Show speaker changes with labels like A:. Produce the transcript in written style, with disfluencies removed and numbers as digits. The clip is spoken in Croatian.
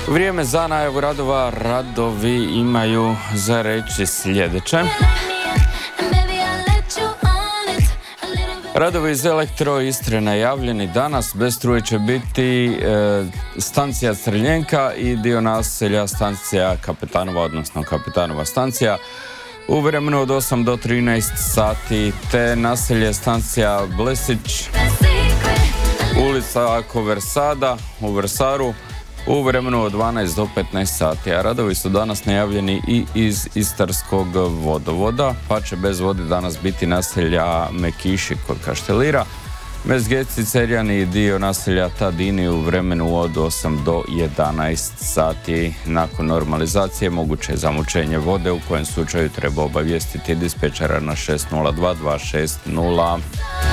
A: Vrijeme za najavu radova. Radovi imaju za reći sljedeće. Radovi iz Elektro Istre najavljeni danas. Bez struje će biti stancija Crljenka i dio naselja stancija Kapetanova, odnosno Kapetanova stancija. U vremenu od 8 do 13 sati, te naselje stancija Blesić, ulica Koversada u Vrsaru u vremenu od 12 do 15 sati. A radovi su danas najavljeni i iz Istarskog vodovoda, pa će bez vode danas biti naselja Mekiši kod Kaštelira, Mezgeci, Cerjani i dio naselja Tadini u vremenu od 8 do 11 sati. Nakon normalizacije moguće je zamućenje vode, u kojem slučaju treba obavijestiti dispečera na 602 260.